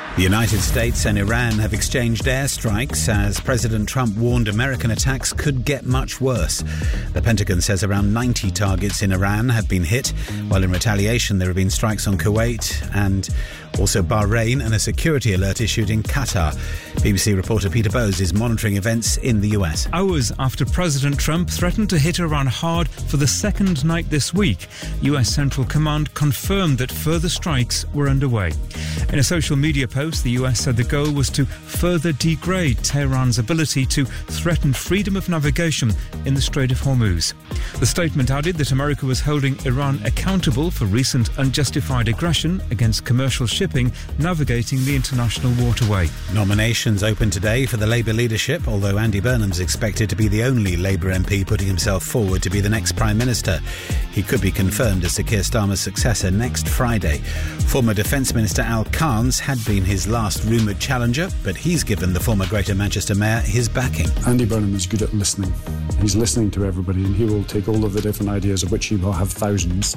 The United States and Iran have exchanged airstrikes as President Trump warned American attacks could get much worse. The Pentagon says around 90 targets in Iran have been hit, while in retaliation there have been strikes on Kuwait and also Bahrain and a security alert issued in Qatar. BBC reporter Peter Bowes is monitoring events in the US. Hours after President Trump threatened to hit Iran hard for the second night this week, US Central Command confirmed that further strikes were underway. In a social media post, the US said the goal was to further degrade Tehran's ability to threaten freedom of navigation in the Strait of Hormuz. The statement added that America was holding Iran accountable for recent unjustified aggression against commercial shipping navigating the international waterway. Nominations open today for the Labour leadership, although Andy Burnham's expected to be the only Labour MP putting himself forward to be the next Prime Minister. He could be confirmed as Sir Keir Starmer's successor next Friday. Former Defence Minister Al Carnes had been his last rumoured challenger, but he's given the former Greater Manchester Mayor his backing. Andy Burnham is good at listening. He's listening to everybody, and he will take all of the different ideas, of which he will have thousands,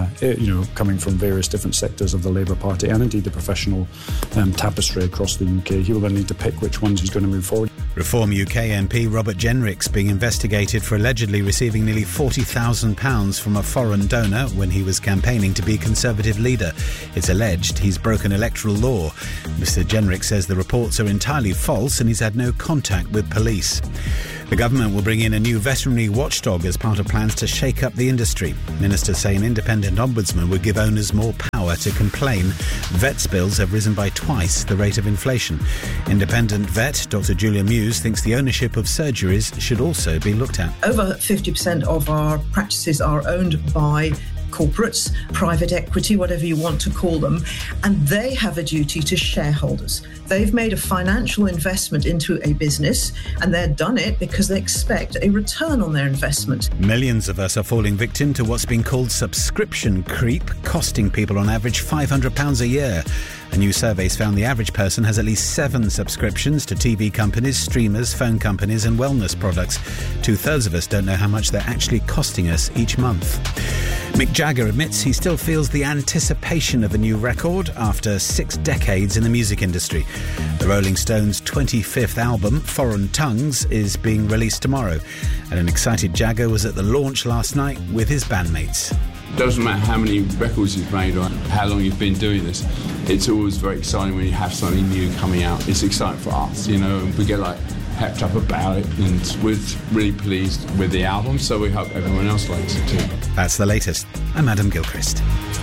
coming from various different sectors of the Labour Party and indeed the professional tapestry across the UK. He will then need to pick which ones he's going to move forward. Reform UK MP Robert Jenrick's being investigated for allegedly receiving nearly £40,000 from a foreign donor when he was campaigning to be Conservative leader. It's alleged he's broken electoral law. Mr Jenrick says the reports are entirely false and he's had no contact with police. The government will bring in a new veterinary watchdog as part of plans to shake up the industry. Ministers say an independent ombudsman would give owners more power to complain. Vets' bills have risen by twice the rate of inflation. Independent vet Dr Julia Muse thinks the ownership of surgeries should also be looked at. Over 50% of our practices are owned by corporates, private equity, whatever you want to call them, and they have a duty to shareholders. They've made a financial investment into a business and they've done it because they expect a return on their investment. Millions of us are falling victim to what's been called subscription creep, costing people on average £500 a year. A new survey's found the average person has at least 7 subscriptions to TV companies, streamers, phone companies and wellness products. 2/3 of us don't know how much they're actually costing us each month. Mick Jagger admits he still feels the anticipation of a new record after 6 decades in the music industry. The Rolling Stones' 25th album, Foreign Tongues, is being released tomorrow. And an excited Jagger was at the launch last night with his bandmates. Doesn't matter how many records you've made or how long you've been doing this, it's always very exciting when you have something new coming out. It's exciting for us, and we get pepped up about it, and we're really pleased with the album, so we hope everyone else likes it too. That's the latest. I'm Adam Gilchrist.